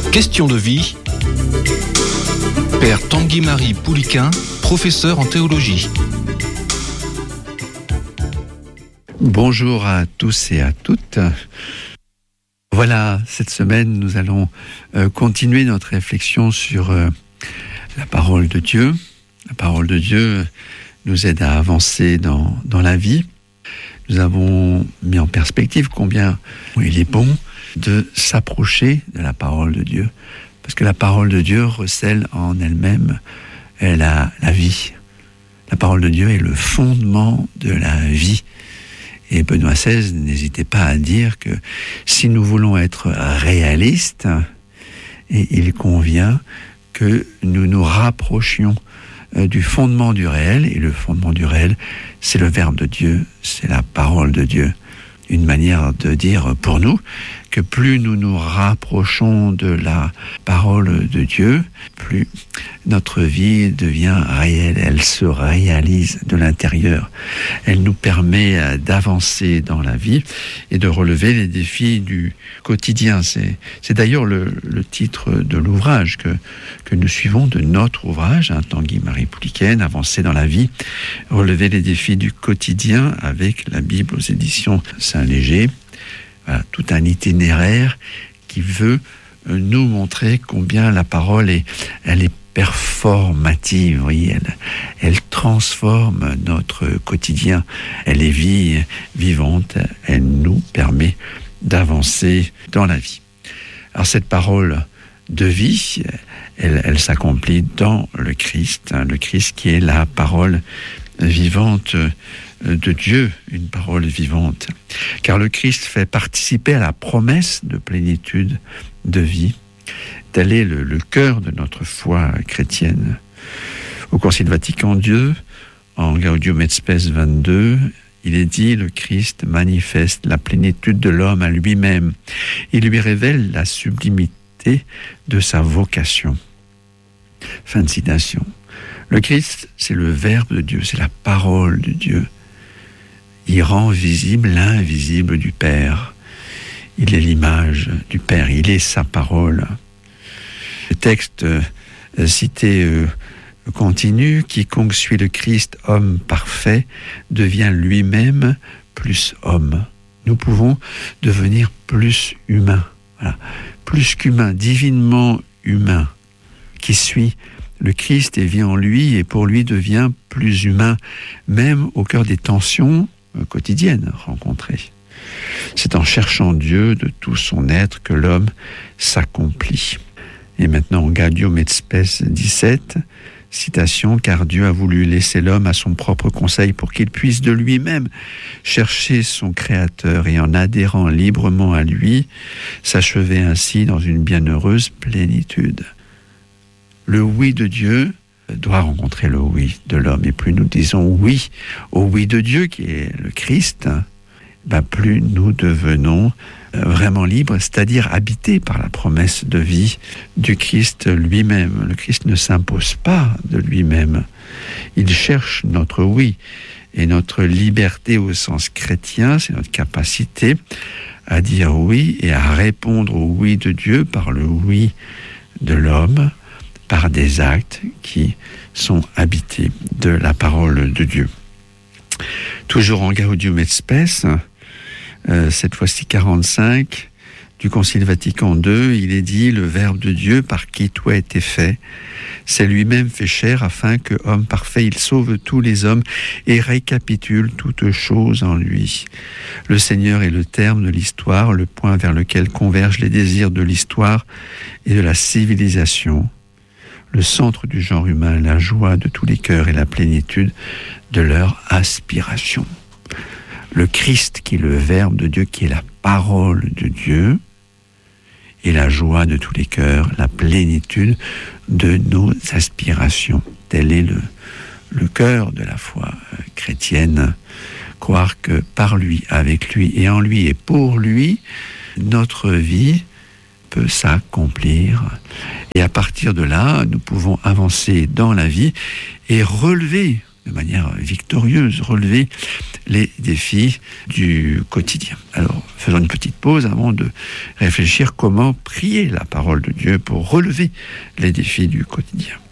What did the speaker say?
Question de vie. Père Tanguy-Marie Pouliquin, professeur en théologie. Bonjour à tous et à toutes. Voilà, cette semaine, nous allons continuer notre réflexion sur la parole de Dieu. La parole de Dieu nous aide à avancer dans la vie. Nous avons mis en perspective combien il est bon de s'approcher de la parole de Dieu. Parce que la parole de Dieu recèle en elle-même la vie. La parole de Dieu est le fondement de la vie. Et Benoît XVI n'hésitait pas à dire que si nous voulons être réalistes, il convient que nous nous rapprochions du fondement du réel. Et le fondement du réel, c'est le Verbe de Dieu, c'est la parole de Dieu. Une manière de dire pour nous que plus nous nous rapprochons de la parole de Dieu, plus notre vie devient réelle, elle se réalise de l'intérieur. Elle nous permet d'avancer dans la vie et de relever les défis du quotidien. C'est d'ailleurs le titre de l'ouvrage que nous suivons, de notre ouvrage, Tanguy-Marie Pouliquin, Avancer dans la vie, relever les défis du quotidien avec la Bible aux éditions Saint-Léger. Voilà, tout un itinéraire qui veut nous montrer combien la parole elle est performative. Vous voyez, elle transforme notre quotidien. Elle est vivante. Elle nous permet d'avancer dans la vie. Alors cette parole de vie, elle s'accomplit dans le Christ qui est la parole vivante de Dieu, une parole vivante. Car le Christ fait participer à la promesse de plénitude de vie. Tel est le cœur de notre foi chrétienne. Au Concile Vatican II, en Gaudium et Spes 22, il est dit: le Christ manifeste la plénitude de l'homme à lui-même. Il lui révèle la sublimité de sa vocation. Fin de citation. Le Christ, c'est le Verbe de Dieu, c'est la parole de Dieu. Il rend visible l'invisible du Père. Il est l'image du Père, il est sa parole. Le texte cité continue: quiconque suit le Christ, homme parfait, devient lui-même plus homme. Nous pouvons devenir plus humains, voilà. Plus qu'humains, divinement humain, qui suit le Christ et vit en lui et pour lui devient plus humain, même au cœur des tensions quotidiennes rencontrées. C'est en cherchant Dieu de tout son être que l'homme s'accomplit. Et maintenant, Gaudium et Spes 17, citation: car Dieu a voulu laisser l'homme à son propre conseil pour qu'il puisse de lui-même chercher son Créateur et en adhérant librement à lui, s'achever ainsi dans une bienheureuse plénitude. Le oui de Dieu doit rencontrer le oui de l'homme. Et plus nous disons oui au oui de Dieu, qui est le Christ, plus nous devenons vraiment libres, c'est-à-dire habités par la promesse de vie du Christ lui-même. Le Christ ne s'impose pas de lui-même. Il cherche notre oui. Et notre liberté au sens chrétien, c'est notre capacité à dire oui et à répondre au oui de Dieu par le oui de l'homme, par des actes qui sont habités de la parole de Dieu. Toujours en Gaudium et Spes, cette fois-ci 45, du Concile Vatican II, il est dit: le Verbe de Dieu par qui tout a été fait, c'est lui-même fait chair afin que, homme parfait, il sauve tous les hommes et récapitule toutes choses en lui. Le Seigneur est le terme de l'histoire, le point vers lequel convergent les désirs de l'histoire et de la civilisation. Le centre du genre humain, la joie de tous les cœurs et la plénitude de leur aspiration. Le Christ, qui est le Verbe de Dieu, qui est la parole de Dieu, et la joie de tous les cœurs, la plénitude de nos aspirations. Tel est le cœur de la foi chrétienne. Croire que par lui, avec lui et en lui et pour lui, notre vie peut s'accomplir. Et à partir de là, nous pouvons avancer dans la vie et relever de manière victorieuse, relever les défis du quotidien. Alors, faisons une petite pause avant de réfléchir comment prier la parole de Dieu pour relever les défis du quotidien.